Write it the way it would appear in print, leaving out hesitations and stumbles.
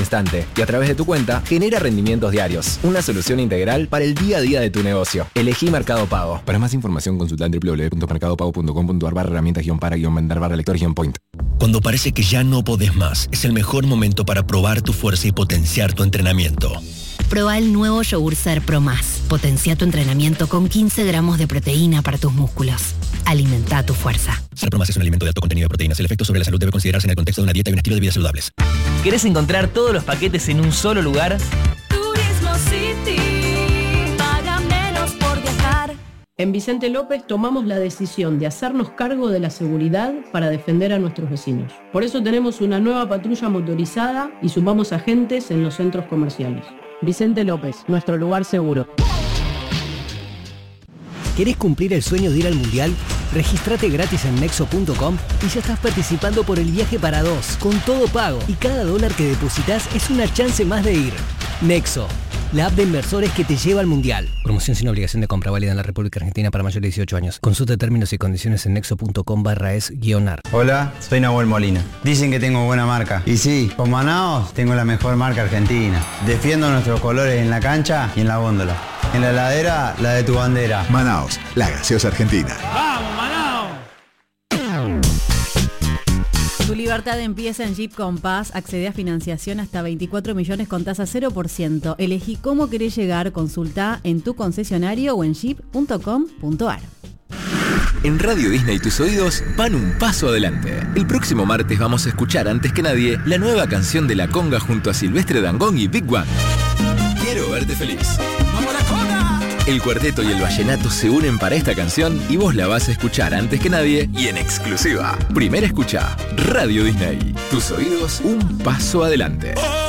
instante y a través de tu cuenta genera rendimientos diarios. Una solución integral para el día a día de tu negocio. Elegí Mercado Pago. Para más información consulta en www.mercadopago.com.ar/herramientas-para-lector-point. Cuando parece que ya no podés más, es el mejor momento para probar tu fuerza y potenciar tu entrenamiento. Proba el nuevo Yogur Ser Pro Más. Potencia tu entrenamiento con 15 gramos de proteína para tus músculos. Alimenta tu fuerza. Ser Pro Más es un alimento de alto contenido de proteínas. El efecto sobre la salud debe considerarse en el contexto de una dieta y un estilo de vida saludables. ¿Querés encontrar todos los paquetes en un solo lugar? Turismo City. Paga menos por viajar. En Vicente López tomamos la decisión de hacernos cargo de la seguridad para defender a nuestros vecinos. Por eso tenemos una nueva patrulla motorizada y sumamos agentes en los centros comerciales. Vicente López, nuestro lugar seguro. ¿Querés cumplir el sueño de ir al Mundial? Regístrate gratis en Nexo.com y ya estás participando por el viaje para dos, con todo pago. Y cada dólar que depositas es una chance más de ir. Nexo, la app de inversores que te lleva al Mundial. Promoción sin obligación de compra, válida en la República Argentina para mayores de 18 años. Consulta términos y condiciones en nexo.com/es-ar. Hola, soy Nahuel Molina. Dicen que tengo buena marca. Y sí, con Manaos tengo la mejor marca argentina. Defiendo nuestros colores en la cancha y en la góndola. En la heladera, la de tu bandera. Manaos, la gaseosa argentina. ¡Vamos, Manaos! Tu libertad empieza en Jeep Compass. Accede a financiación hasta 24 millones con tasa 0%. Elegí cómo querés llegar. Consulta en tu concesionario o en jeep.com.ar. En Radio Disney tus oídos van un paso adelante. El próximo martes vamos a escuchar antes que nadie la nueva canción de La Conga junto a Silvestre Dangond y Big One. Quiero verte feliz. ¡Vamos la Conga! El cuarteto y el vallenato se unen para esta canción y vos la vas a escuchar antes que nadie y en exclusiva. Primera escucha, Radio Disney. Tus oídos un paso adelante.